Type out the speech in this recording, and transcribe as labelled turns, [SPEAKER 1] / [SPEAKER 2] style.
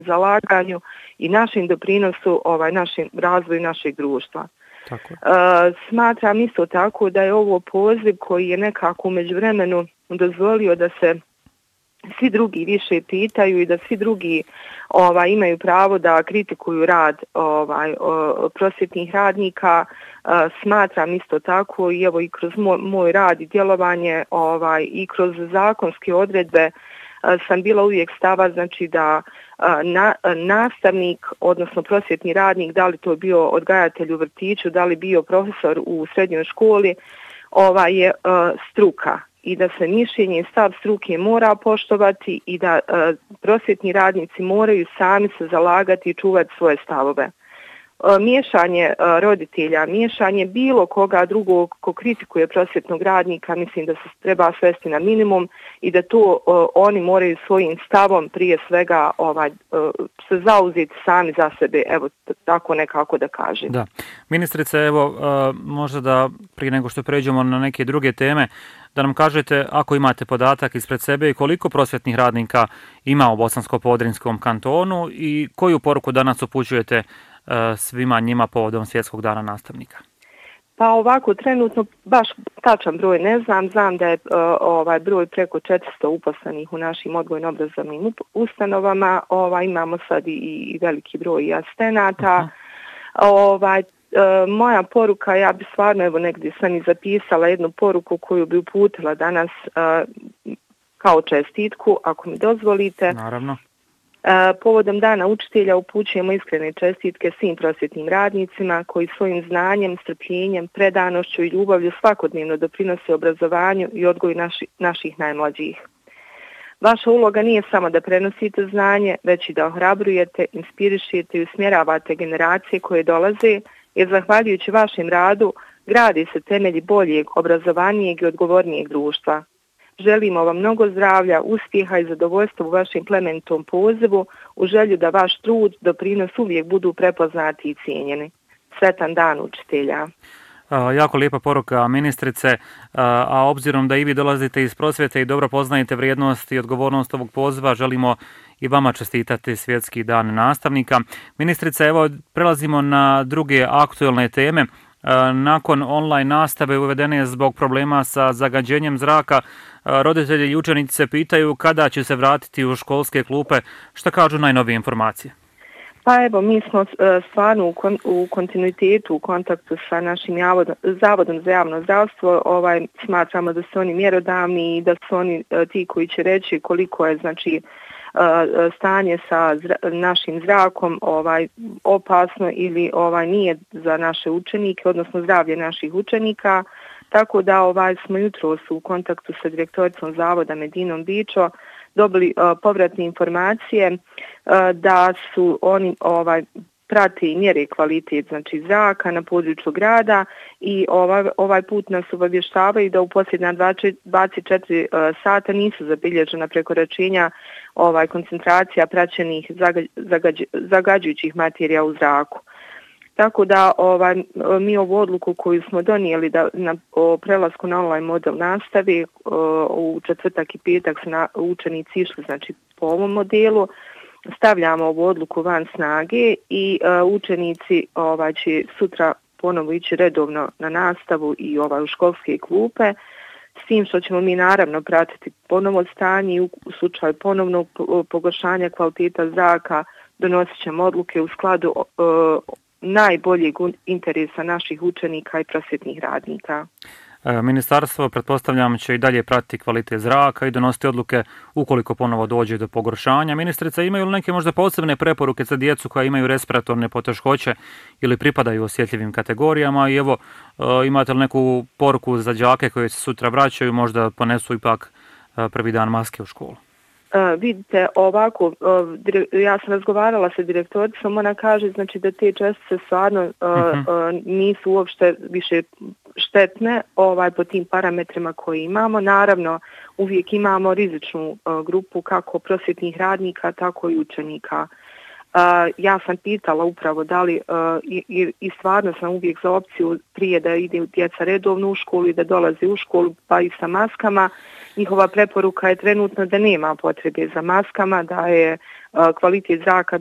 [SPEAKER 1] zalaganju i našem doprinosu našem razvoju našeg društva.
[SPEAKER 2] Tako.
[SPEAKER 1] Smatram isto tako da je ovo poziv koji je nekako u međuvremenu dozvolio da se svi drugi više pitaju i da svi drugi imaju pravo da kritikuju rad prosvjetnih radnika. Smatram isto tako i evo i kroz moj rad i djelovanje i kroz zakonske odredbe sam bila uvijek stava, znači da nastavnik, odnosno prosvjetni radnik, da li to bio odgajatelj u vrtiću, da li bio profesor u srednjoj školi, je struka i da se mišljenje i stav struke mora poštovati i da prosvjetni radnici moraju sami se zalagati i čuvati svoje stavove. Miješanje roditelja, miješanje bilo koga drugog ko kritikuje prosvjetnog radnika, mislim da se treba svesti na minimum i da to oni moraju svojim stavom prije svega se zauzeti sami za sebe, evo tako nekako da kažem.
[SPEAKER 2] Da. Ministrice, evo možda da prije nego što pređemo na neke druge teme, da nam kažete ako imate podatak ispred sebe i koliko prosvjetnih radnika ima u Bosansko-Podrinjskom kantonu i koju poruku danas upućujete svima njima povodom Svjetskog dana nastavnika?
[SPEAKER 1] Pa ovako, trenutno baš tačan broj ne znam. Znam da je broj preko 400 uposlenih u našim odgojno-obrazovnim ustanovama. Imamo sad i veliki broj asistenata. Moja poruka, ja bi stvarno, evo negdje sam i zapisala jednu poruku koju bi uputila danas kao čestitku, ako mi dozvolite.
[SPEAKER 2] Naravno.
[SPEAKER 1] Povodom Dana učitelja upućujemo iskrene čestitke svim prosvjetnim radnicima koji svojim znanjem, strpljenjem, predanošću i ljubavlju svakodnevno doprinose obrazovanju i odgoju naših najmlađih. Vaša uloga nije samo da prenosite znanje, već i da ohrabrujete, inspirišete i usmjeravate generacije koje dolaze, jer zahvaljujući vašem radu gradi se temelji boljeg, obrazovanijeg i odgovornijeg društva. Želimo vam mnogo zdravlja, uspjeha i zadovoljstva u vašem plemenitom pozivu, u želju da vaš trud, doprinos uvijek budu prepoznati i cijenjeni. Sretan dan učitelja.
[SPEAKER 2] Jako lijepa poruka, ministrice, a obzirom da i vi dolazite iz prosvjete i dobro poznajete vrijednost i odgovornost ovog poziva, želimo i vama čestitati Svjetski dan nastavnika. Ministrice, evo prelazimo na druge aktualne teme. Nakon online nastave uvedene je zbog problema sa zagađenjem zraka. Roditelji i učenici se pitaju kada će se vratiti u školske klupe. Šta kažu najnovije informacije?
[SPEAKER 1] Pa evo, mi smo stvarno u kontinuitetu, u kontaktu sa našim Zavodom za javno zdravstvo. Smatramo da su oni mjerodavni i da su oni ti koji će reći koliko je stanje sa našim zrakom opasno ili nije za naše učenike, odnosno zdravlje naših učenika. Tako da smo jutros u kontaktu sa direktoricom Zavoda Medinom Bićo dobili povratne informacije da su oni prati i mjere kvalitet zraka na području grada i ovaj put nas obavještavaju da u posljednja 24 sata nisu zabilježena prekoračenja koncentracija praćenih zagađujućih materija u zraku. Tako da mi ovu odluku koju smo donijeli o prelasku na online model nastave, u četvrtak i petak su učenici išli po ovom modelu, stavljamo ovu odluku van snage i učenici će sutra ponovo ići redovno na nastavu i u školske klupe, s tim što ćemo mi naravno pratiti ponovo stanje i u slučaju ponovnog pogoršanja kvaliteta zraka donosit ćemo odluke u skladu najboljeg interesa naših učenika i prosvjetnih radnika.
[SPEAKER 2] Ministarstvo, pretpostavljam, će i dalje pratiti kvalitet zraka i donositi odluke ukoliko ponovo dođe do pogoršanja. Ministrica, imaju li neke možda posebne preporuke za djecu koja imaju respiratorne poteškoće ili pripadaju osjetljivim kategorijama? I evo, imate li neku poruku za đake koji se sutra vraćaju, možda ponesu ipak prvi dan maske u školu?
[SPEAKER 1] Vidite, ovako, ja sam razgovarala sa direktoricom, ona kaže da te čestice stvarno nisu uopšte više štetne po tim parametrima koje imamo. Naravno, uvijek imamo rizičnu grupu kako prosvjetnih radnika, tako i učenika. Ja sam pitala upravo da li i stvarno sam uvijek za opciju prije da ide djeca redovno u školu i da dolazi u školu pa i sa maskama. Njihova preporuka je trenutno da nema potrebe za maskama, da je kvalitet zraka